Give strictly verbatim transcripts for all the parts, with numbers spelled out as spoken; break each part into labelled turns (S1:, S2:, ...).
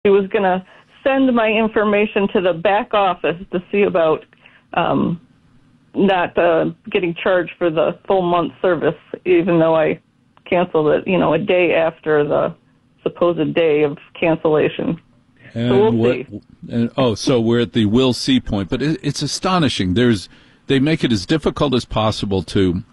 S1: He was going to send my information to the back office to see about um, not uh, getting charged for the full month service, even though I canceled it, you know, a day after the supposed day of cancellation.
S2: And
S1: so we'll
S2: what,
S1: see.
S2: And, oh, so we're at the we'll see point, but it, it's astonishing. There's they make it as difficult as possible to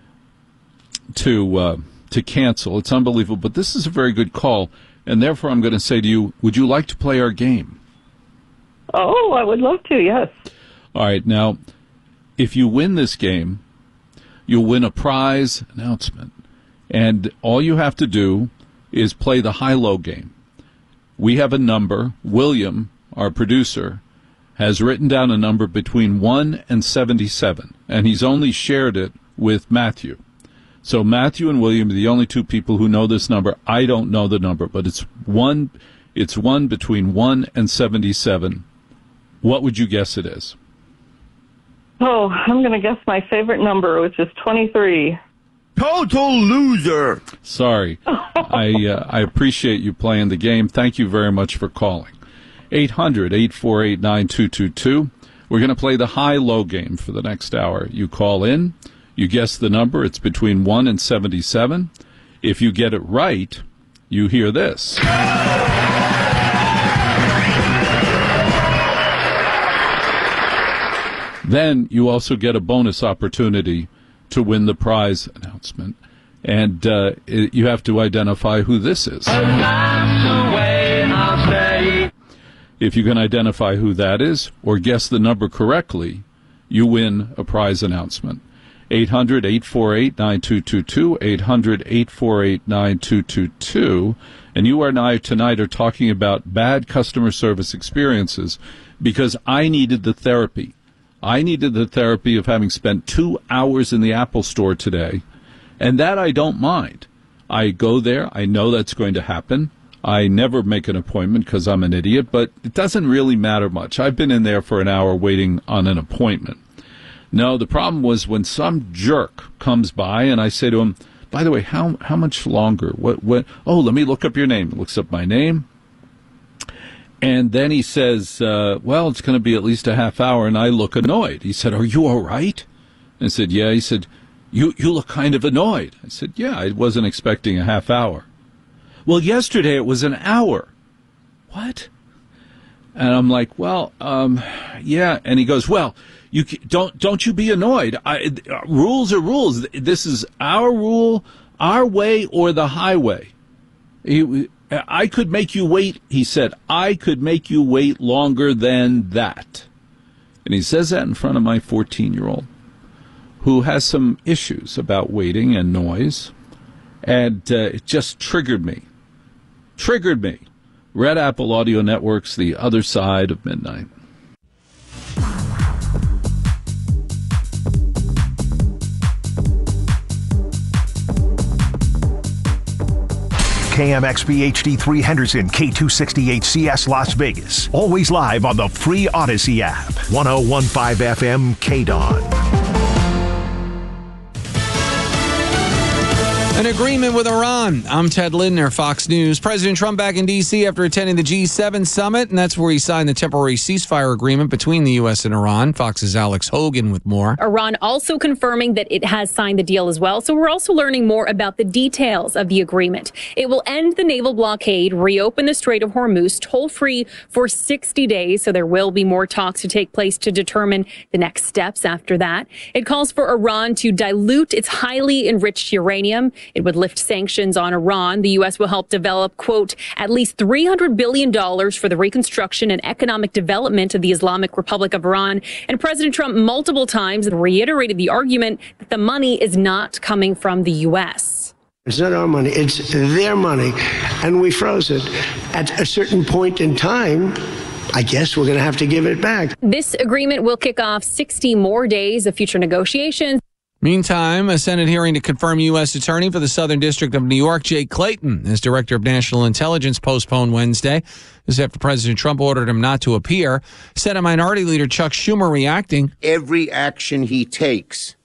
S2: to uh, to cancel. It's unbelievable, but this is a very good call, and therefore I'm going to say to you, would you like to play our game?
S1: Oh, I would love to, yes.
S2: All right, now, if you win this game, you'll win a prize announcement, and all you have to do is play the high-low game. We have a number. William, our producer, has written down a number between one and seventy-seven, and he's only shared it with Matthew. So Matthew and William are the only two people who know this number. I don't know the number, but it's one, it's one between one and seventy-seven. What would you guess it is?
S1: Oh, I'm going to guess my favorite number, which is twenty-three.
S3: Total loser.
S2: Sorry. I uh, I appreciate you playing the game. Thank you very much for calling. eight hundred, eight four eight, nine two two two. We're going to play the high-low game for the next hour. You call in. You guess the number. It's between one and seventy-seven. If you get it right, you hear this. Then you also get a bonus opportunity to win the prize announcement. And uh, it, you have to identify who this is. If you can identify who that is or guess the number correctly, you win a prize announcement. eight hundred, eight four eight, nine two two two, eight hundred, eight four eight, nine two two two. And you and I tonight are talking about bad customer service experiences because I needed the therapy. I needed the therapy of having spent two hours in the Apple store today, and that I don't mind. I go there. I know that's going to happen. I never make an appointment because I'm an idiot, but it doesn't really matter much. I've been in there for an hour waiting on an appointment. No, the problem was when some jerk comes by and I say to him, by the way, how how much longer? What what? Oh, let me look up your name. Looks up my name. And then he says, uh, well, it's going to be at least a half hour. And I look annoyed. He said, are you all right? I said, yeah. He said, you, you look kind of annoyed. I said, yeah, I wasn't expecting a half hour. Well, yesterday it was an hour. What? And I'm like, well, um, yeah. And he goes, well, you don't don't you be annoyed. I, uh, rules are rules. This is our rule, our way or the highway. He, I could make you wait, he said. I could make you wait longer than that. And he says that in front of my fourteen-year-old, who has some issues about waiting and noise. And uh, it just triggered me. Triggered me. Red Apple Audio Network's The Other Side of Midnight.
S4: K M X P H D three Henderson, K two sixty-eight C S Las Vegas. Always live on the free Odyssey app. one oh one point five F M K D O N.
S5: An agreement with Iran. I'm Ted Lindner, Fox News. President Trump back in D C after attending the G seven summit, and that's where he signed the temporary ceasefire agreement between the U S and Iran. Fox's Alex Hogan with more.
S6: Iran also confirming that it has signed the deal as well. So we're also learning more about the details of the agreement. It will end the naval blockade, reopen the Strait of Hormuz toll-free for sixty days. So there will be more talks to take place to determine the next steps after that. It calls for Iran to dilute its highly enriched uranium. It would lift sanctions on Iran. The U S will help develop, quote, at least three hundred billion dollars for the reconstruction and economic development of the Islamic Republic of Iran. And President Trump multiple times reiterated the argument that the money is not coming from the U S.
S7: It's not our money. It's their money. And we froze it. At a certain point in time, I guess we're going to have to give it back.
S6: This agreement will kick off sixty more days of future negotiations.
S5: Meantime, a Senate hearing to confirm U S Attorney for the Southern District of New York, Jay Clayton, as Director of National Intelligence, postponed Wednesday. This after President Trump ordered him not to appear. Senate Minority Leader Chuck Schumer reacting.
S8: Every action he takes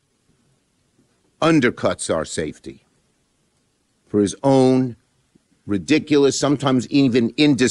S8: undercuts our safety for his own ridiculous, sometimes even indecisive.